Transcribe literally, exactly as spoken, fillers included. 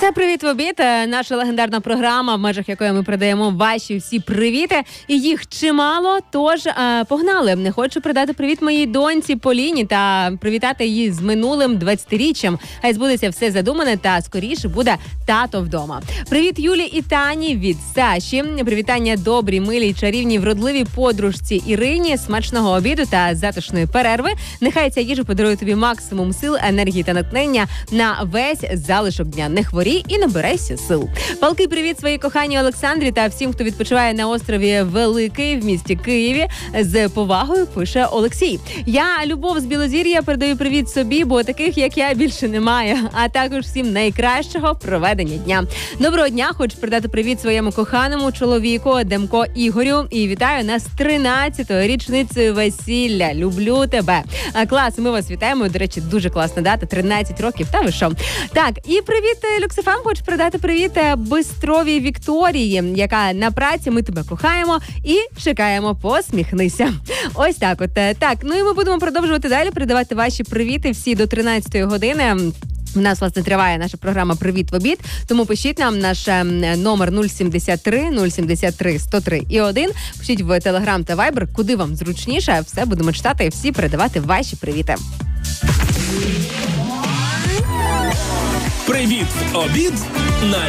Це «Привіт в обід», наша легендарна програма, в межах якої ми передаємо ваші всі привіти. І їх чимало, тож е, погнали. Не хочу передати привіт моїй доньці Поліні та привітати її з минулим двадцятиріччям. Хай збудеться все задумане та скоріше буде тато вдома. Привіт Юлі і Тані від Саші. Привітання добрій, милій, чарівній, вродливій подружці Ірині. Смачного обіду та затишної перерви. Нехай ця їжа подарує тобі максимум сил, енергії та натхнення на весь залишок дня. Не хворій і набирайся сил. Палкий привіт своїй коханій Олександрі та всім, хто відпочиває на острові Великий в місті Києві. З повагою пише Олексій. Я, Любов з Білозір'я, передаю привіт собі, бо таких, як я, більше немає. А також всім найкращого проведення дня. Доброго дня, хочу передати привіт своєму коханому чоловіку Демко Ігорю. І вітаю нас тринадцятою річницею весілля. Люблю тебе. А, клас, ми вас вітаємо. До речі, дуже класна дата. тринадцять років. Та ви що? Так, і привіт, Люксифам. Хочу передати привіт Бистровій Вікторії, яка на праці. Ми тебе кохаємо і чекаємо. Посміхнися. Ось так от. Так, ну і ми будемо продовжувати далі передавати ваші привіти всі до тринадцятої години. У нас, власне, триває наша програма «Привіт в обід», тому пишіть нам наш номер нуль сімдесят три нуль сімдесят три сто три і один. Пишіть в Телеграм та Вайбер, куди вам зручніше. Все будемо читати і всі передавати ваші привіти. «Привіт в обід» на